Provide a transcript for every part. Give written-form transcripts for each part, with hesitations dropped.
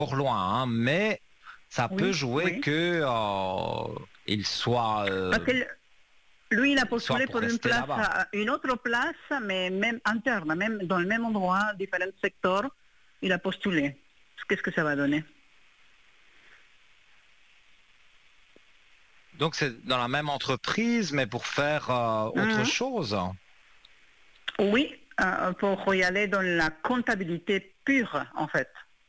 pour loin, hein, mais ça peut jouer que il soit... Parce que lui, il a soit postulé pour une rester place, là-bas. une autre place, mais même interne, même dans le même endroit, différents secteurs, il a postulé. Qu'est-ce que ça va donner? Donc c'est dans la même entreprise, mais pour faire autre chose. Oui, pour y aller dans la comptabilité pure, en fait.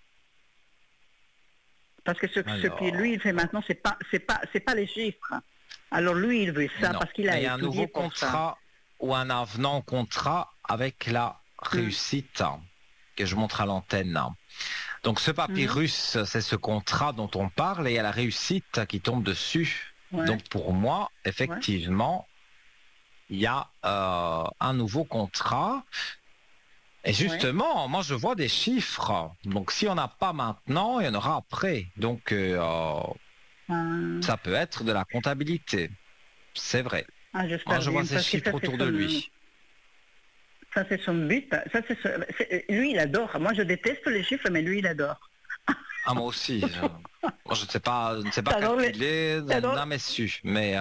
Parce que ce que lui il fait maintenant, c'est pas les chiffres. Alors lui, il veut ça parce qu'il a étudié un nouveau pour contrat ou un avenant au contrat avec la réussite que je montre à l'antenne. Donc ce papyrus, c'est ce contrat dont on parle et il y a la réussite qui tombe dessus. Ouais. Donc pour moi, effectivement, il y a un nouveau contrat. Et justement, moi je vois des chiffres. Donc si on n'a pas maintenant, il y en aura après. Donc ça peut être de la comptabilité. C'est vrai. Moi je vois ces chiffres autour de lui. Ça c'est son but. Lui il adore. Moi je déteste les chiffres, mais lui il adore. Ah moi aussi. Moi je ne sais pas calculer, jamais su. Mais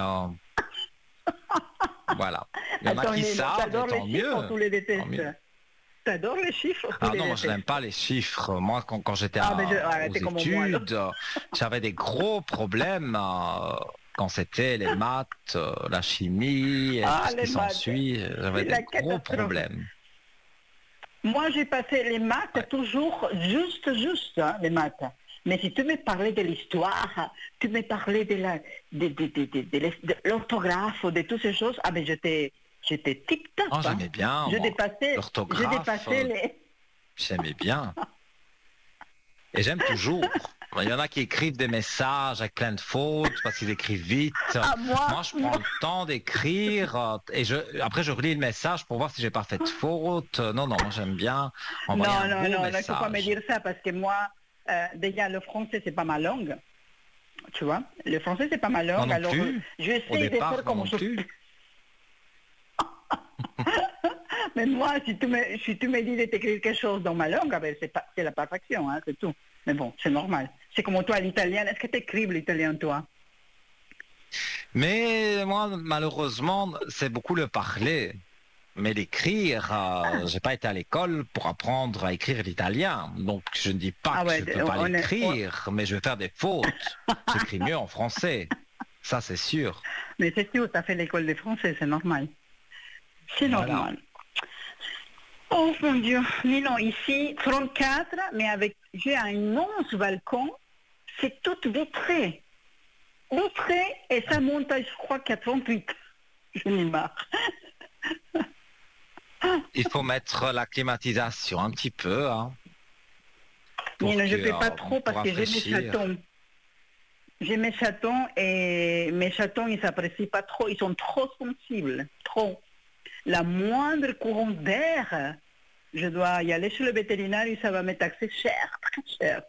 voilà. Il y en a qui savent, tant mieux. T'adores les chiffres? Ah non, moi je n'aime pas les chiffres. Moi, quand j'étais aux études, j'avais des gros problèmes quand c'était les maths, la chimie, et tout ce qui s'ensuit. J'avais des gros problèmes. Moi, j'ai passé les maths toujours juste, hein, les maths. Mais si tu me parlais de l'histoire, tu me parlais de l'orthographe, de toutes ces choses, ah ben j'étais tip-top. Oh, j'aimais bien. L'orthographe. J'aimais bien. Et j'aime toujours. Il y en a qui écrivent des messages avec plein de fautes parce qu'ils écrivent vite. Moi, je prends le temps d'écrire et après je relis le message pour voir si j'ai pas fait de faute. Non, moi j'aime bien envoyer un beau message. Il ne faut pas me dire ça parce que moi, déjà le français c'est pas ma langue. Tu vois, le français c'est pas ma langue. Non alors j'essaie de faire comme je peux. Mais moi, si tu me dis de t'écrire quelque chose dans ma langue, ben c'est la perfection, hein, c'est tout. Mais bon, c'est normal. C'est comme toi, l'italien. Est-ce que tu écris l'italien, toi? Mais moi, malheureusement, c'est beaucoup le parler. Mais l'écrire, j'ai pas été à l'école pour apprendre à écrire l'italien. Donc, je ne dis pas que je ne peux pas l'écrire, mais je vais faire des fautes. J'écris mieux en français. Ça, c'est sûr. Mais c'est sûr, tu as fait l'école de français, c'est normal. C'est normal. Oh mon Dieu, non, ici, 34, mais j'ai un immense balcon, c'est tout vitré. Vitré, et ça monte à, je crois, 88. Je m'y marre. Il faut mettre la climatisation un petit peu. Hein, mais je ne fais pas trop parce que j'ai mes chatons. J'ai mes chatons et mes chatons, ils ne s'apprécient pas trop, ils sont trop sensibles, trop. La moindre courant d'air, je dois y aller chez le vétérinaire et ça va me taxer cher, très cher.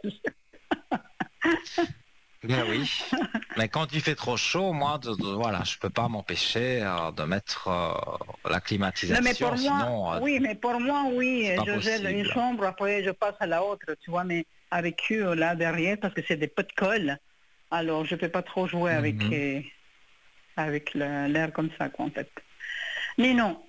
Ben oui, mais quand il fait trop chaud, moi, voilà, je peux pas m'empêcher de mettre la climatisation. Non, mais pour sinon, moi, oui, je gèle une chambre, après je passe à la autre, tu vois, mais avec eux là derrière, parce que c'est des pots de colle, alors je peux pas trop jouer avec l'air comme ça, quoi, en fait. Mais non.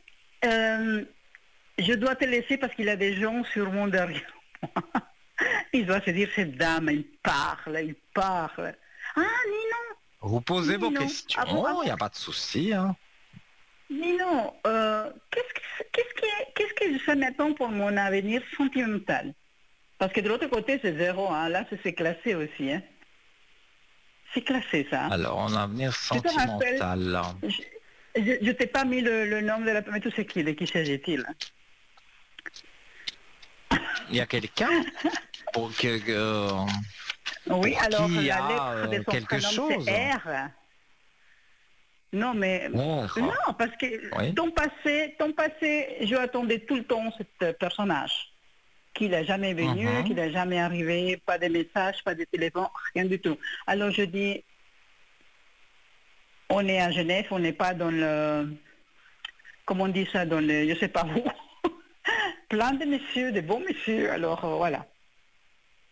Je dois te laisser parce qu'il y a des gens sûrement derrière moi. Il doit se dire, cette dame, il parle. Ah, Ninon! Vous posez vos questions, il n'y a pas de souci. Hein. Ninon, qu'est-ce que je m'attends pour mon avenir sentimental? Parce que de l'autre côté, c'est 0. Hein. Là, c'est classé aussi. Hein. C'est classé, ça. Hein. Alors, en avenir sentimental... Je t'ai pas mis le nom de la... Mais tu sais de qui s'agit-il? Il y a quelqu'un oui, alors qui la a lettre de son quelque chose. C'est R. Non, mais... Non, parce que ton passé, je attendais tout le temps ce personnage. Qu'il n'a jamais venu, qu'il n'a jamais arrivé, pas de messages, pas de téléphone, rien du tout. Alors je dis... On est à Genève, on n'est pas dans le... Comment on dit ça? Dans le... Je sais pas où. Plein de messieurs, de bons messieurs. Alors, voilà.